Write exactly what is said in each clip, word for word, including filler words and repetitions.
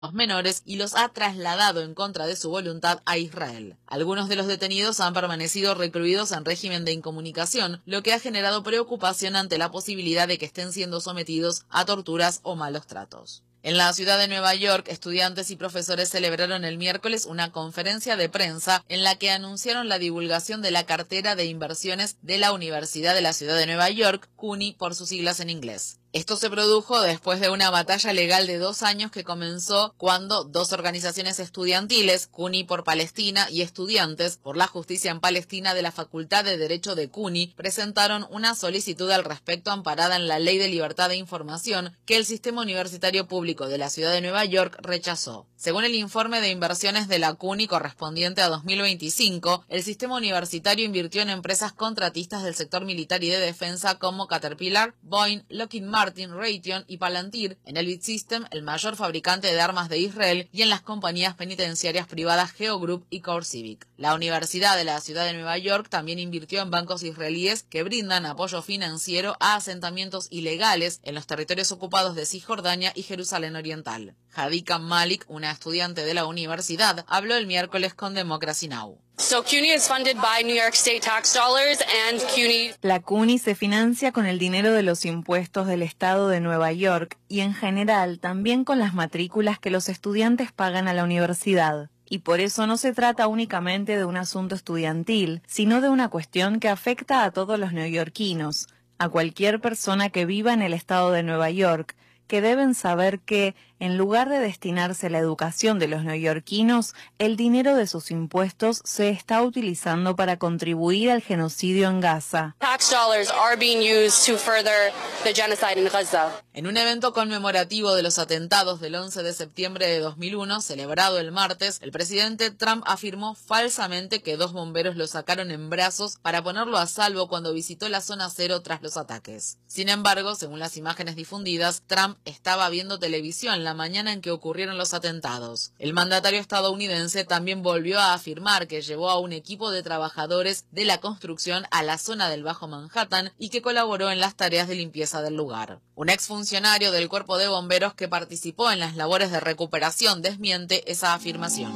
menores y los ha trasladado en contra de su voluntad a Israel. Algunos de los detenidos han permanecido recluidos en régimen de incomunicación, lo que ha generado preocupación ante la posibilidad de que estén siendo sometidos a torturas o malos tratos. En la ciudad de Nueva York, estudiantes y profesores celebraron el miércoles una conferencia de prensa en la que anunciaron la divulgación de la cartera de inversiones de la Universidad de la Ciudad de Nueva York, CUNY por sus siglas en inglés. Esto se produjo después de una batalla legal de dos años que comenzó cuando dos organizaciones estudiantiles, CUNY por Palestina y Estudiantes por la Justicia en Palestina de la Facultad de Derecho de CUNY, presentaron una solicitud al respecto amparada en la Ley de Libertad de Información que el Sistema Universitario Público de la Ciudad de Nueva York rechazó. Según el informe de inversiones de la CUNY correspondiente a dos mil veinticinco, el sistema universitario invirtió en empresas contratistas del sector militar y de defensa como Caterpillar, Boeing, Lockheed Martin, Raytheon y Palantir, en Elbit System, el mayor fabricante de armas de Israel, y en las compañías penitenciarias privadas GeoGroup y CoreCivic. La Universidad de la Ciudad de Nueva York también invirtió en bancos israelíes que brindan apoyo financiero a asentamientos ilegales en los territorios ocupados de Cisjordania y Jerusalén Oriental. Hadika Malik, una estudiante de la universidad, habló el miércoles con Democracy Now! So CUNY is funded by New York State tax dollars and CUNY. La CUNY se financia con el dinero de los impuestos del estado de Nueva York y en general también con las matrículas que los estudiantes pagan a la universidad. Y por eso no se trata únicamente de un asunto estudiantil, sino de una cuestión que afecta a todos los neoyorquinos, a cualquier persona que viva en el estado de Nueva York, que deben saber que, en lugar de destinarse a la educación de los neoyorquinos, el dinero de sus impuestos se está utilizando para contribuir al genocidio en Gaza. Tax dollars are being used to further the genocide in Gaza. En un evento conmemorativo de los atentados del once de septiembre de dos mil uno, celebrado el martes, el presidente Trump afirmó falsamente que dos bomberos lo sacaron en brazos para ponerlo a salvo cuando visitó la zona cero tras los ataques. Sin embargo, según las imágenes difundidas, Trump estaba viendo televisión la mañana en que ocurrieron los atentados. El mandatario estadounidense también volvió a afirmar que llevó a un equipo de trabajadores de la construcción a la zona del Bajo Manhattan y que colaboró en las tareas de limpieza del lugar. Un exfuncionario del cuerpo de bomberos que participó en las labores de recuperación desmiente esa afirmación.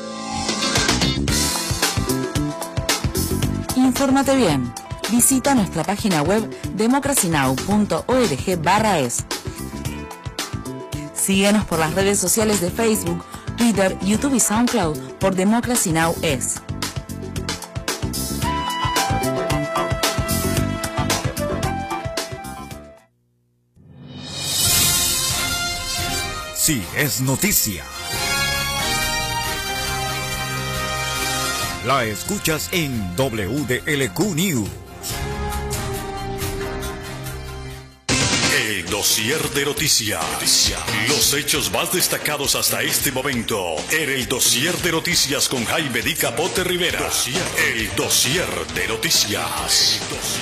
Infórmate bien. Visita nuestra página web democracy now punto org barra es. Síguenos por las redes sociales de Facebook, Twitter, YouTube y SoundCloud por Democracy Now! Es. Sí, es noticia. La escuchas en W D L Q News. El dossier de noticias. Los hechos más destacados hasta este momento. En el dossier de noticias con Jaime Di Capote Rivera. El dossier de noticias.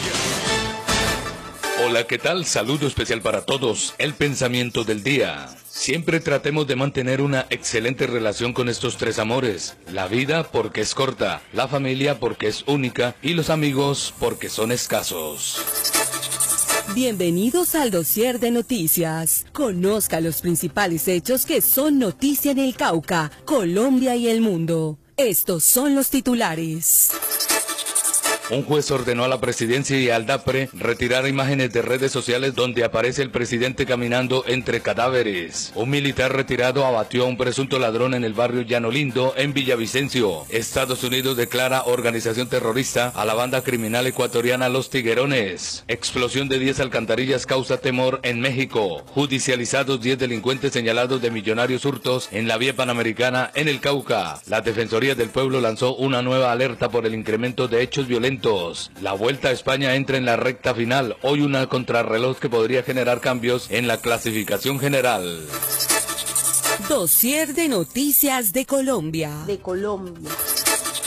Hola, ¿qué tal? Saludo especial para todos. El pensamiento del día. Siempre tratemos de mantener una excelente relación con estos tres amores. La vida porque es corta, la familia porque es única y los amigos porque son escasos. Bienvenidos al dossier de noticias. Conozca los principales hechos que son noticia en el Cauca, Colombia y el mundo. Estos son los titulares. Un juez ordenó a la presidencia y al DAPRE retirar imágenes de redes sociales donde aparece el presidente caminando entre cadáveres. Un militar retirado abatió a un presunto ladrón en el barrio Llano Lindo, en Villavicencio. Estados Unidos declara organización terrorista a la banda criminal ecuatoriana Los Tiguerones. Explosión de diez alcantarillas causa temor en México. Judicializados diez delincuentes señalados de millonarios hurtos en la vía panamericana en el Cauca. La Defensoría del Pueblo lanzó una nueva alerta por el incremento de hechos violentos. La Vuelta a España entra en la recta final. Hoy una contrarreloj que podría generar cambios en la clasificación general. Dossier de noticias de Colombia. De Colombia.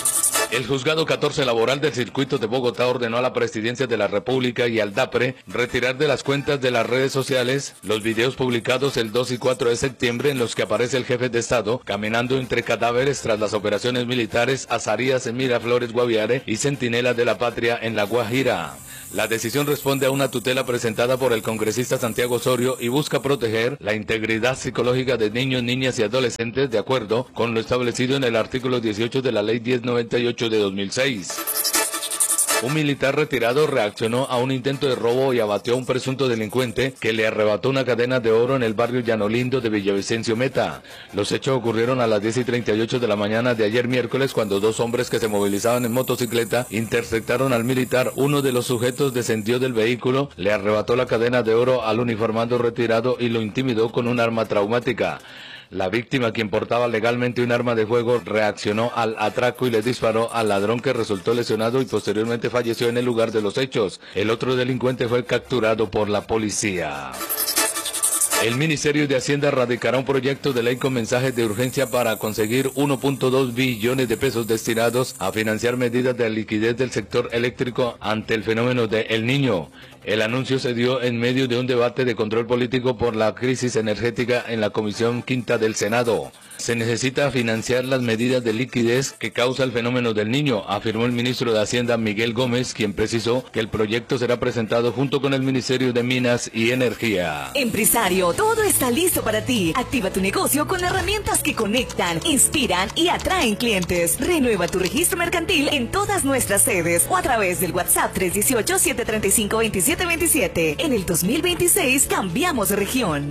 El juzgado catorce laboral del circuito de Bogotá ordenó a la Presidencia de la República y al DAPRE retirar de las cuentas de las redes sociales los videos publicados el dos y cuatro de septiembre en los que aparece el jefe de Estado caminando entre cadáveres tras las operaciones militares Azarías en Miraflores, Guaviare y Centinela de la Patria en La Guajira. La decisión responde a una tutela presentada por el congresista Santiago Osorio y busca proteger la integridad psicológica de niños, niñas y adolescentes de acuerdo con lo establecido en el artículo dieciocho de la Ley diez noventa y ocho de dos mil seis. Un militar retirado reaccionó a un intento de robo y abatió a un presunto delincuente que le arrebató una cadena de oro en el barrio Llanolindo de Villavicencio Meta. Los hechos ocurrieron a las diez y treinta y ocho de la mañana de ayer miércoles cuando dos hombres que se movilizaban en motocicleta interceptaron al militar. Uno de los sujetos descendió del vehículo, le arrebató la cadena de oro al uniformado retirado y lo intimidó con un arma traumática. La víctima, quien portaba legalmente un arma de fuego, reaccionó al atraco y le disparó al ladrón, que resultó lesionado y posteriormente falleció en el lugar de los hechos. El otro delincuente fue capturado por la policía. El Ministerio de Hacienda radicará un proyecto de ley con mensajes de urgencia para conseguir uno punto dos billones de pesos destinados a financiar medidas de liquidez del sector eléctrico ante el fenómeno de El Niño. El anuncio se dio en medio de un debate de control político por la crisis energética en la Comisión Quinta del Senado. Se necesita financiar las medidas de liquidez que causa el fenómeno del Niño, afirmó el ministro de Hacienda Miguel Gómez, quien precisó que el proyecto será presentado junto con el Ministerio de Minas y Energía. Empresario, todo está listo para ti. Activa tu negocio con herramientas que conectan, inspiran y atraen clientes. Renueva tu registro mercantil en todas nuestras sedes o a través del WhatsApp tres uno ocho, siete tres cinco, dos siete dos siete. En el dos mil veintiséis cambiamos de región.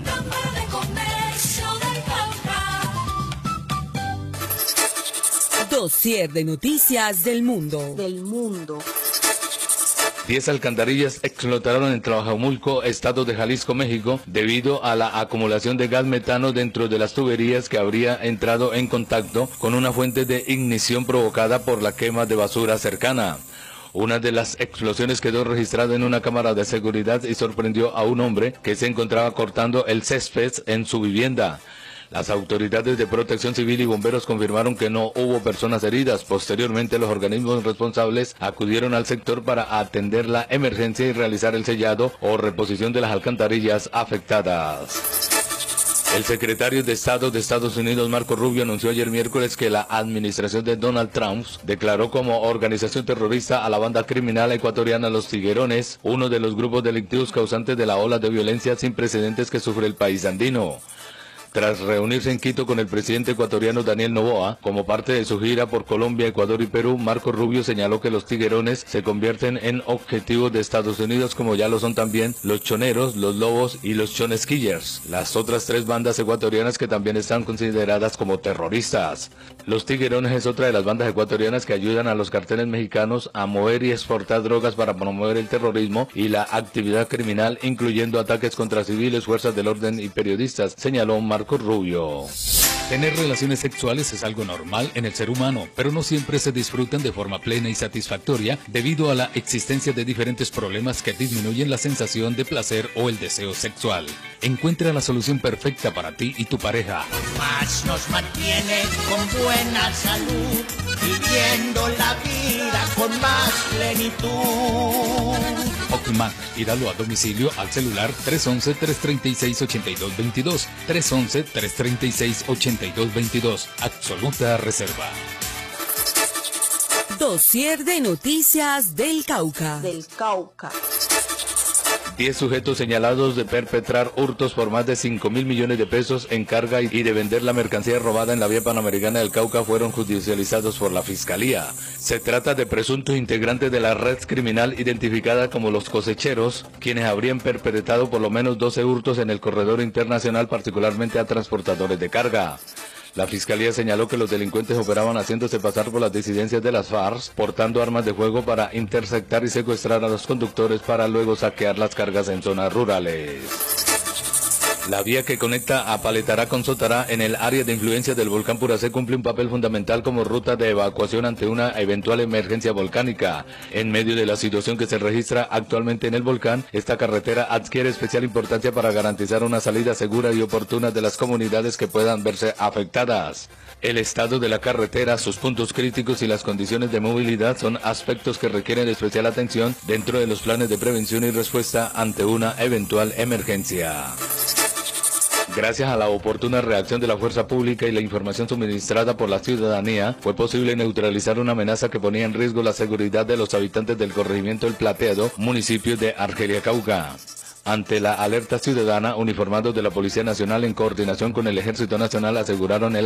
Dossier de noticias del mundo. Del mundo. Diez alcantarillas explotaron en Tlajomulco, estado de Jalisco, México, debido a la acumulación de gas metano dentro de las tuberías que habría entrado en contacto con una fuente de ignición provocada por la quema de basura cercana. Una de las explosiones quedó registrada en una cámara de seguridad y sorprendió a un hombre que se encontraba cortando el césped en su vivienda. Las autoridades de protección civil y bomberos confirmaron que no hubo personas heridas. Posteriormente, los organismos responsables acudieron al sector para atender la emergencia y realizar el sellado o reposición de las alcantarillas afectadas. El secretario de Estado de Estados Unidos, Marco Rubio, anunció ayer miércoles que la administración de Donald Trump declaró como organización terrorista a la banda criminal ecuatoriana Los Tiguerones, uno de los grupos delictivos causantes de la ola de violencia sin precedentes que sufre el país andino. Tras reunirse en Quito con el presidente ecuatoriano Daniel Noboa, como parte de su gira por Colombia, Ecuador y Perú, Marco Rubio señaló que los tiguerones se convierten en objetivos de Estados Unidos, como ya lo son también los choneros, los lobos y los chonesquillers, las otras tres bandas ecuatorianas que también están consideradas como terroristas. Los tiguerones es otra de las bandas ecuatorianas que ayudan a los carteles mexicanos a mover y exportar drogas para promover el terrorismo y la actividad criminal, incluyendo ataques contra civiles, fuerzas del orden y periodistas, señaló Marco Rubio. Tener relaciones sexuales es algo normal en el ser humano, pero no siempre se disfrutan de forma plena y satisfactoria debido a la existencia de diferentes problemas que disminuyen la sensación de placer o el deseo sexual. Encuentra la solución perfecta para ti y tu pareja. Más nos mantiene con buena salud, viviendo la vida con más plenitud. Ocmac, pídalo a domicilio al celular tres once, tres treinta y seis, ochenta y dos veintidós, tres once, tres treinta y seis, ochenta y dos veintidós. Absoluta reserva. Dossier de noticias del Cauca. Del Cauca. Diez sujetos señalados de perpetrar hurtos por más de cinco mil millones de pesos en carga y de vender la mercancía robada en la vía panamericana del Cauca fueron judicializados por la Fiscalía. Se trata de presuntos integrantes de la red criminal identificada como los cosecheros, quienes habrían perpetrado por lo menos doce hurtos en el corredor internacional, particularmente a transportadores de carga. La Fiscalía señaló que los delincuentes operaban haciéndose pasar por las disidencias de las FARC, portando armas de fuego para interceptar y secuestrar a los conductores para luego saquear las cargas en zonas rurales. La vía que conecta a Paletará con Sotará en el área de influencia del volcán Puracé cumple un papel fundamental como ruta de evacuación ante una eventual emergencia volcánica. En medio de la situación que se registra actualmente en el volcán, esta carretera adquiere especial importancia para garantizar una salida segura y oportuna de las comunidades que puedan verse afectadas. El estado de la carretera, sus puntos críticos y las condiciones de movilidad son aspectos que requieren especial atención dentro de los planes de prevención y respuesta ante una eventual emergencia. Gracias a la oportuna reacción de la fuerza pública y la información suministrada por la ciudadanía, fue posible neutralizar una amenaza que ponía en riesgo la seguridad de los habitantes del corregimiento El Plateado, municipio de Argelia, Cauca. Ante la alerta ciudadana, uniformados de la Policía Nacional en coordinación con el Ejército Nacional aseguraron el